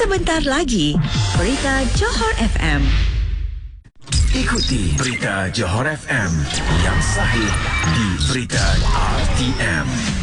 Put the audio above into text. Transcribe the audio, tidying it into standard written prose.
Sebentar lagi, Berita Johor FM. Ikuti Berita Johor FM yang sahih di Berita RTM.